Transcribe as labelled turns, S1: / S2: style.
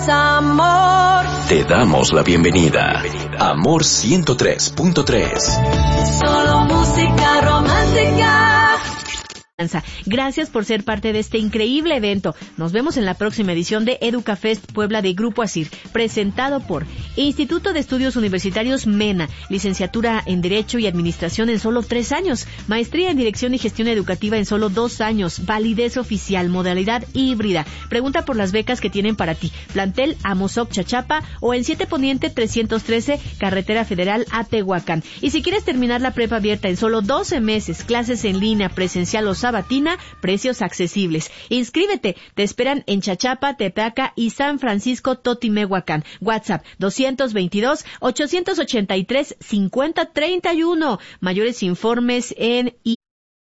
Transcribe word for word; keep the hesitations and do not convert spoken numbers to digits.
S1: Amor.
S2: Te damos la bienvenida. Amor ciento tres punto tres.
S1: Solo música romántica.
S3: Gracias por ser parte de este increíble evento. Nos vemos en la próxima edición de EducaFest Puebla de Grupo ASIR, presentado por Instituto de Estudios Universitarios MENA, licenciatura en Derecho y Administración en solo tres años, maestría en Dirección y Gestión Educativa en solo dos años, validez oficial, modalidad híbrida. Pregunta por las becas que tienen para ti. Plantel Amozoc Chachapa o en siete Poniente trescientos trece, Carretera Federal a Tehuacán. Y si quieres terminar la prepa abierta en solo doce meses, clases en línea, presencial o sabatina, precios accesibles. Inscríbete, te esperan en Chachapa, Tepeaca y San Francisco Totimehuacán. WhatsApp doscientos veintidós, ochocientos ochenta y tres, cincuenta treinta y uno. Mayores informes en